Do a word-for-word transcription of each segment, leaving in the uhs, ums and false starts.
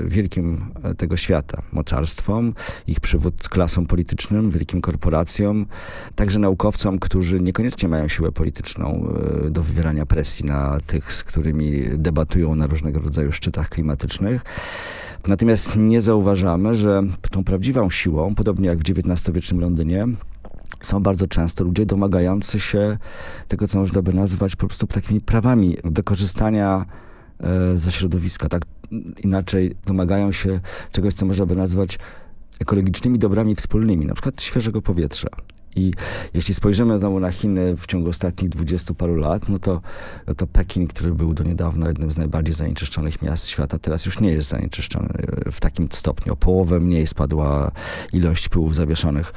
wielkim tego świata, mocarstwom, ich przywód klasom politycznym, wielkim korporacjom, także naukowcom, którzy niekoniecznie mają siłę polityczną do wywierania presji na tych, z którymi debatują na różnego rodzaju szczytach klimatycznych. Natomiast nie zauważamy, że tą prawdziwą siłą, podobnie jak w dziewiętnastowiecznym Londynie, są bardzo często ludzie domagający się tego, co można by nazwać po prostu takimi prawami do korzystania ze środowiska. Tak inaczej domagają się czegoś, co można by nazwać ekologicznymi dobrami wspólnymi, na przykład świeżego powietrza. I jeśli spojrzymy znowu na Chiny w ciągu ostatnich dwudziestu paru lat, no to, no to Pekin, który był do niedawna jednym z najbardziej zanieczyszczonych miast świata, teraz już nie jest zanieczyszczony w takim stopniu. O połowę mniej spadła ilość pyłów zawieszonych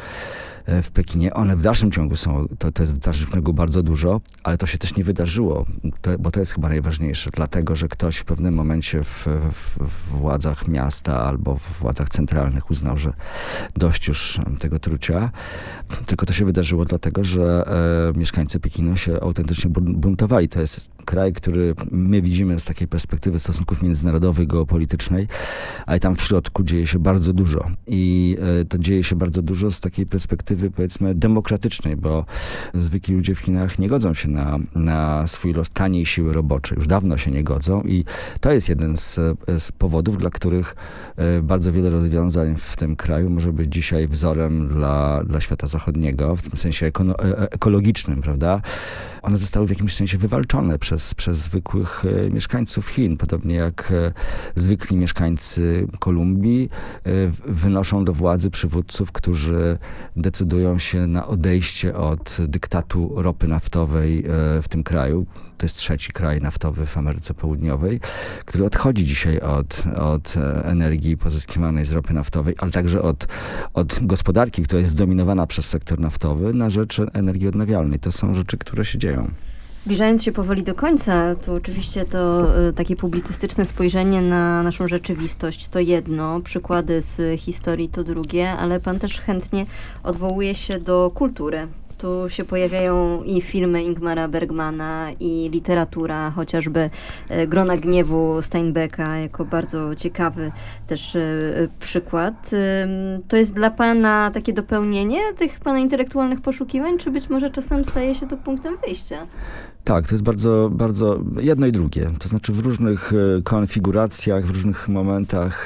w Pekinie. One w dalszym ciągu są, to, to jest w dalszym ciągu bardzo dużo, ale to się też nie wydarzyło, to, bo to jest chyba najważniejsze, dlatego, że ktoś w pewnym momencie w, w, w władzach miasta albo w władzach centralnych uznał, że dość już tego trucia. Tylko to się wydarzyło dlatego, że e, mieszkańcy Pekinu się autentycznie buntowali. To jest kraj, który my widzimy z takiej perspektywy stosunków międzynarodowych, geopolitycznej, ale tam w środku dzieje się bardzo dużo. I e, to dzieje się bardzo dużo z takiej perspektywy, powiedzmy, demokratycznej, bo zwykli ludzie w Chinach nie godzą się na, na swój los taniej siły roboczej. Już dawno się nie godzą i to jest jeden z, z powodów, dla których e, bardzo wiele rozwiązań w tym kraju może być dzisiaj wzorem dla, dla świata zachodniego, w tym sensie ekono, e, ekologicznym, prawda? One zostały w jakimś sensie wywalczone przez, przez zwykłych e, mieszkańców Chin, podobnie jak e, zwykli mieszkańcy Kolumbii e, wynoszą do władzy przywódców, którzy decydują się na odejście od dyktatu ropy naftowej e, w tym kraju. To jest trzeci kraj naftowy w Ameryce Południowej, który odchodzi dzisiaj od, od energii pozyskiwanej z ropy naftowej, ale także od, od gospodarki, która jest zdominowana przez sektor naftowy na rzecz energii odnawialnej. To są rzeczy, które się dzieją. Zbliżając się powoli do końca, to oczywiście to y, takie publicystyczne spojrzenie na naszą rzeczywistość to jedno, przykłady z historii to drugie, ale pan też chętnie odwołuje się do kultury. Tu się pojawiają i filmy Ingmara Bergmana, i literatura, chociażby Grona gniewu Steinbecka, jako bardzo ciekawy też przykład. To jest dla pana takie dopełnienie tych pana intelektualnych poszukiwań, czy być może czasem staje się to punktem wyjścia? Tak, to jest bardzo, bardzo jedno i drugie. To znaczy w różnych konfiguracjach, w różnych momentach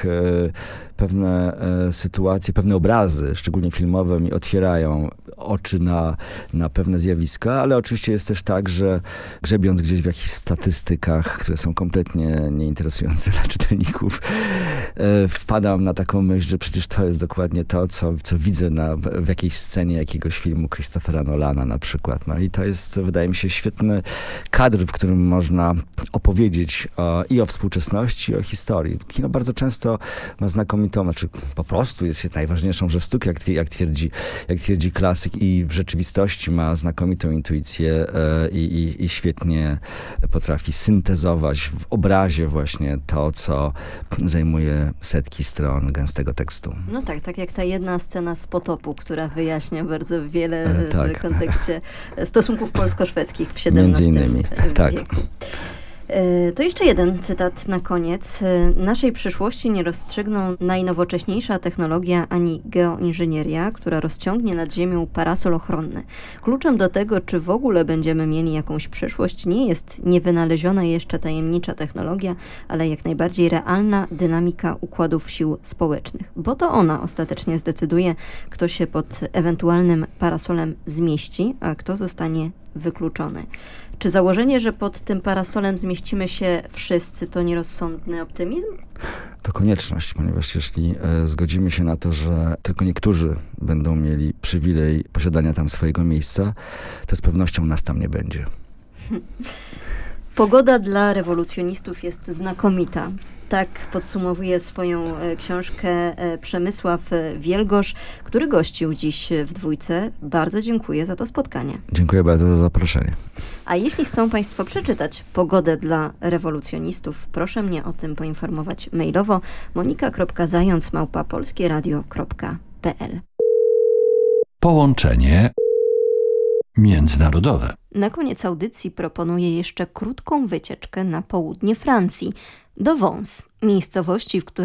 pewne sytuacje, pewne obrazy, szczególnie filmowe, mi otwierają oczy na, na pewne zjawiska, ale oczywiście jest też tak, że grzebiąc gdzieś w jakichś statystykach, które są kompletnie nieinteresujące dla czytelników, wpadam na taką myśl, że przecież to jest dokładnie to, co, co widzę na, w jakiejś scenie jakiegoś filmu Christophera Nolana na przykład. No i to jest, wydaje mi się, świetny kadr, w którym można opowiedzieć o, i o współczesności, i o historii. Kino bardzo często ma znakomitą, znaczy po prostu jest najważniejszą rzecz sztuki, jak, jak, twierdzi, jak twierdzi klasyk, i w rzeczywistości ma znakomitą intuicję e, i, i świetnie potrafi syntezować w obrazie właśnie to, co zajmuje setki stron gęstego tekstu. No tak, tak jak ta jedna scena z Potopu, która wyjaśnia bardzo wiele e, tak. w kontekście stosunków polsko-szwedzkich w siedemnastym Między innymi, tak. wieku. To jeszcze jeden cytat na koniec. Naszej przyszłości nie rozstrzygną najnowocześniejsza technologia ani geoinżynieria, która rozciągnie nad Ziemią parasol ochronny. Kluczem do tego, czy w ogóle będziemy mieli jakąś przyszłość, nie jest niewynaleziona jeszcze tajemnicza technologia, ale jak najbardziej realna dynamika układów sił społecznych. Bo to ona ostatecznie zdecyduje, kto się pod ewentualnym parasolem zmieści, a kto zostanie wykluczony. Czy założenie, że pod tym parasolem zmieścimy się wszyscy, to nierozsądny optymizm? To konieczność, ponieważ jeśli e, zgodzimy się na to, że tylko niektórzy będą mieli przywilej posiadania tam swojego miejsca, to z pewnością nas tam nie będzie. Pogoda dla rewolucjonistów jest znakomita. Tak podsumowuje swoją e, książkę e, Przemysław Wielgosz, który gościł dziś w Dwójce. Bardzo dziękuję za to spotkanie. Dziękuję bardzo za zaproszenie. A jeśli chcą państwo przeczytać Pogodę dla rewolucjonistów, proszę mnie o tym poinformować mailowo monika kropka zając małpa polskie radio kropka p l. Połączenie międzynarodowe. Na koniec audycji proponuję jeszcze krótką wycieczkę na południe Francji, do Vence, miejscowości, w której